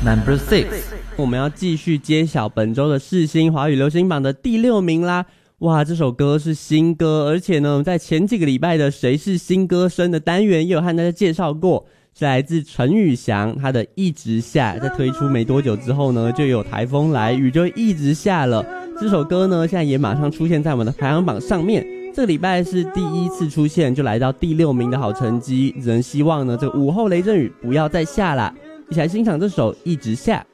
Number 6， 我们要继续揭晓本周的世新华语流行榜的第6名啦！哇，这首歌是新歌，而且呢，在前几个礼拜的谁是新歌声的单元也有和大家介绍过，是来自陈宇翔他的一直下，在推出没多久之后呢，就有台风来，雨就一直下了。这首歌呢，现在也马上出现在我们的排行榜上面。这个礼拜是第一次出现，就来到第6名的好成绩，只能希望呢，这个午后雷阵雨不要再下啦。一起来欣赏这首一直下。